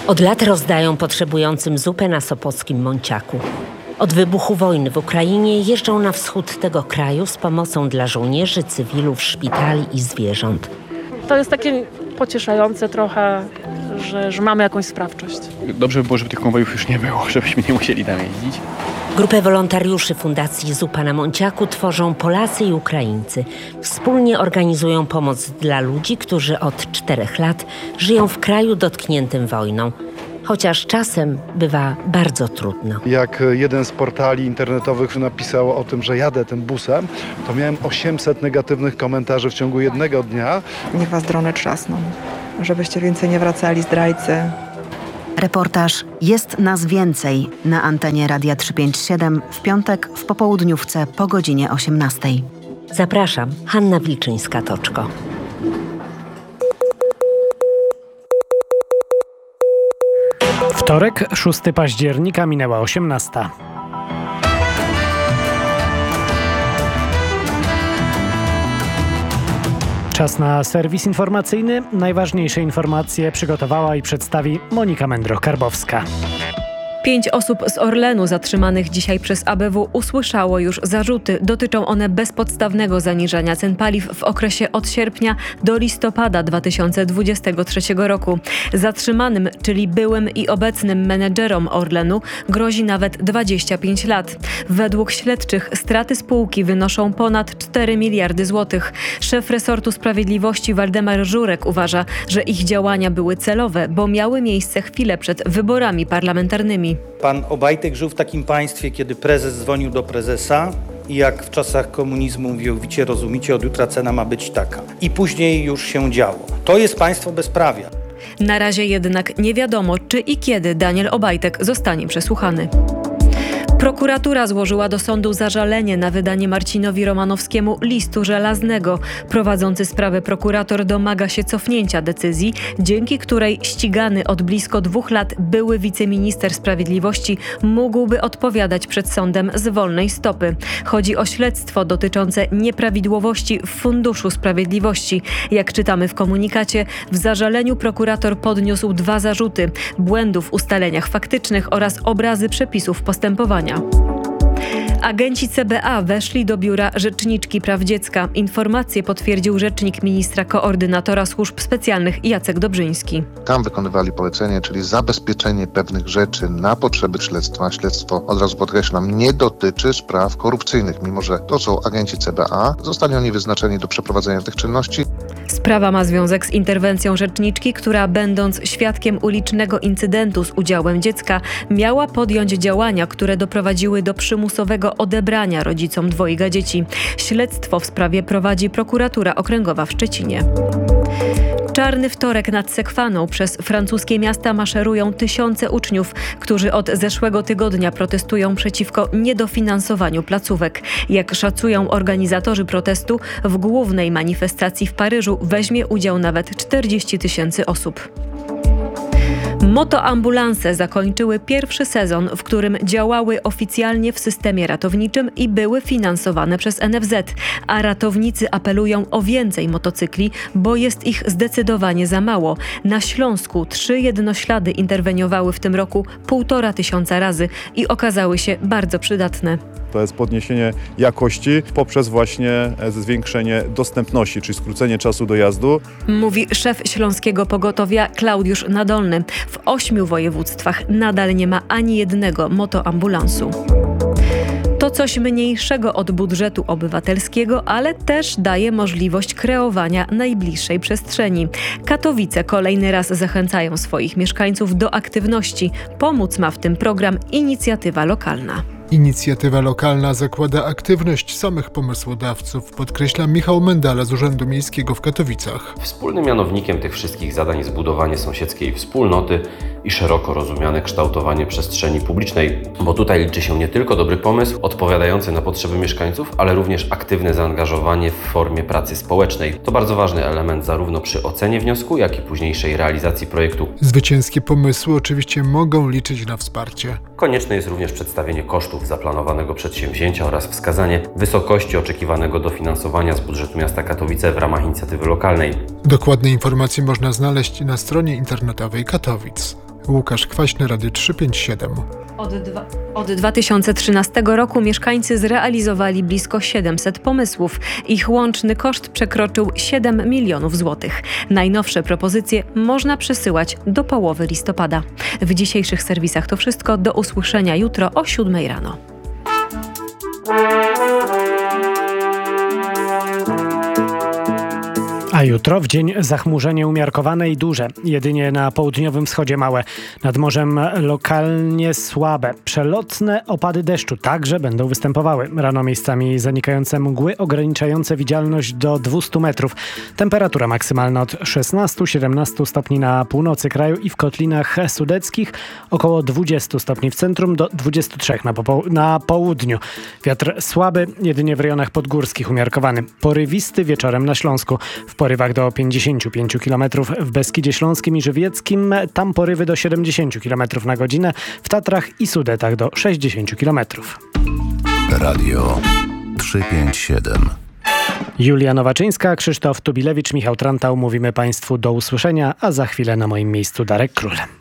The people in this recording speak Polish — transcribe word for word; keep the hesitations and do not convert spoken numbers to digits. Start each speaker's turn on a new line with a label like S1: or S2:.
S1: Od lat rozdają potrzebującym zupę na sopockim Monciaku. Od wybuchu wojny w Ukrainie jeżdżą na wschód tego kraju z pomocą dla żołnierzy, cywilów, szpitali i zwierząt.
S2: To jest takie pocieszające trochę, że, że mamy jakąś sprawczość.
S3: Dobrze by było, żeby tych konwojów już nie było, żebyśmy nie musieli tam jeździć.
S1: Grupę wolontariuszy Fundacji Zupa na Monciaku tworzą Polacy i Ukraińcy. Wspólnie organizują pomoc dla ludzi, którzy od czterech lat żyją w kraju dotkniętym wojną. Chociaż czasem bywa bardzo trudno.
S4: Jak jeden z portali internetowych napisał o tym, że jadę tym busem, to miałem osiemset negatywnych komentarzy w ciągu jednego dnia.
S5: Niech was drony trzasną, żebyście więcej nie wracali zdrajcy.
S6: Reportaż Jest nas więcej na antenie Radia trzysta pięćdziesiąt siedem w piątek w popołudniówce po godzinie osiemnastej.
S1: Zapraszam, Hanna Wilczyńska-Toczko.
S7: Wtorek, szóstego października, minęła osiemnasta. Czas na serwis informacyjny. Najważniejsze informacje przygotowała i przedstawi Monika Mędroch-Karbowska.
S8: Pięć osób z Orlenu zatrzymanych dzisiaj przez A B W usłyszało już zarzuty. Dotyczą one bezpodstawnego zaniżania cen paliw w okresie od sierpnia do listopada dwa tysiące dwudziestego trzeciego roku. Zatrzymanym, czyli byłym i obecnym menedżerom Orlenu, grozi nawet dwadzieścia pięć lat. Według śledczych straty spółki wynoszą ponad cztery miliardy złotych. Szef resortu sprawiedliwości Waldemar Żurek uważa, że ich działania były celowe, bo miały miejsce chwilę przed wyborami parlamentarnymi.
S9: Pan Obajtek żył w takim państwie, kiedy prezes dzwonił do prezesa i jak w czasach komunizmu mówił, wicie, rozumicie, od jutra cena ma być taka. I później już się działo. To jest państwo bezprawia.
S8: Na razie jednak nie wiadomo, czy i kiedy Daniel Obajtek zostanie przesłuchany. Prokuratura złożyła do sądu zażalenie na wydanie Marcinowi Romanowskiemu listu żelaznego. Prowadzący sprawę prokurator domaga się cofnięcia decyzji, dzięki której ścigany od blisko dwóch lat były wiceminister sprawiedliwości mógłby odpowiadać przed sądem z wolnej stopy. Chodzi o śledztwo dotyczące nieprawidłowości w Funduszu Sprawiedliwości. Jak czytamy w komunikacie, w zażaleniu prokurator podniósł dwa zarzuty: błędów w ustaleniach faktycznych oraz obrazy przepisów postępowania. Agenci C B A weszli do biura Rzeczniczki Praw Dziecka. Informację potwierdził rzecznik ministra koordynatora służb specjalnych Jacek Dobrzyński.
S10: Tam wykonywali polecenie, czyli zabezpieczenie pewnych rzeczy na potrzeby śledztwa. Śledztwo, od razu podkreślam, nie dotyczy spraw korupcyjnych, mimo że to są agenci C B A. Zostali oni wyznaczeni do przeprowadzenia tych czynności.
S8: Sprawa ma związek z interwencją rzeczniczki, która będąc świadkiem ulicznego incydentu z udziałem dziecka, miała podjąć działania, które doprowadziły do przymusowego odebrania rodzicom dwojga dzieci. Śledztwo w sprawie prowadzi prokuratura okręgowa w Szczecinie. Czarny wtorek nad Sekwaną. Przez francuskie miasta maszerują tysiące uczniów, którzy od zeszłego tygodnia protestują przeciwko niedofinansowaniu placówek. Jak szacują organizatorzy protestu, w głównej manifestacji w Paryżu weźmie udział nawet czterdzieści tysięcy osób. Motoambulanse zakończyły pierwszy sezon, w którym działały oficjalnie w systemie ratowniczym i były finansowane przez N F Z, a ratownicy apelują o więcej motocykli, bo jest ich zdecydowanie za mało. Na Śląsku trzy jednoślady interweniowały w tym roku półtora tysiąca razy i okazały się bardzo przydatne.
S11: To jest podniesienie jakości poprzez właśnie zwiększenie dostępności, czyli skrócenie czasu dojazdu.
S8: Mówi szef Śląskiego Pogotowia Klaudiusz Nadolny. W ośmiu województwach nadal nie ma ani jednego motoambulansu. To coś mniejszego od budżetu obywatelskiego, ale też daje możliwość kreowania najbliższej przestrzeni. Katowice kolejny raz zachęcają swoich mieszkańców do aktywności. Pomóc ma w tym program Inicjatywa Lokalna.
S12: Inicjatywa lokalna zakłada aktywność samych pomysłodawców, podkreśla Michał Mendala z Urzędu Miejskiego w Katowicach.
S13: Wspólnym mianownikiem tych wszystkich zadań jest budowanie sąsiedzkiej wspólnoty i szeroko rozumiane kształtowanie przestrzeni publicznej, bo tutaj liczy się nie tylko dobry pomysł odpowiadający na potrzeby mieszkańców, ale również aktywne zaangażowanie w formie pracy społecznej. To bardzo ważny element zarówno przy ocenie wniosku, jak i późniejszej realizacji projektu.
S12: Zwycięskie pomysły oczywiście mogą liczyć na wsparcie.
S13: Konieczne jest również przedstawienie kosztów zaplanowanego przedsięwzięcia oraz wskazanie wysokości oczekiwanego dofinansowania z budżetu miasta Katowice w ramach inicjatywy lokalnej.
S12: Dokładne informacje można znaleźć na stronie internetowej Katowic. Łukasz Kwaśny, Radio trzysta pięćdziesiąt siedem.
S8: Od, dwa, od dwa tysiące trzynastego roku mieszkańcy zrealizowali blisko siedemset pomysłów. Ich łączny koszt przekroczył siedem milionów złotych. Najnowsze propozycje można przesyłać do połowy listopada. W dzisiejszych serwisach to wszystko. Do usłyszenia jutro o siódmej rano.
S7: A jutro w dzień zachmurzenie umiarkowane i duże. Jedynie na południowym wschodzie małe. Nad morzem lokalnie słabe. Przelotne opady deszczu także będą występowały. Rano miejscami zanikające mgły ograniczające widzialność do dwieście metrów. Temperatura maksymalna od szesnastu do siedemnastu stopni na północy kraju i w kotlinach sudeckich. Około dwudziestu stopni w centrum do dwudziestu trzech na, popo- na południu. Wiatr słaby, jedynie w rejonach podgórskich umiarkowany. Porywisty wieczorem na Śląsku. W porywach do pięćdziesięciu pięciu kilometrów w Beskidzie Śląskim i Żywieckim, tam porywy do siedemdziesięciu kilometrów na godzinę, w Tatrach i Sudetach do sześćdziesięciu kilometrów.
S14: Radio trzysta pięćdziesiąt siedem.
S7: Julia Nowaczyńska, Krzysztof Tubilewicz, Michał Trantał. Mówimy Państwu do usłyszenia, a za chwilę na moim miejscu Darek Król.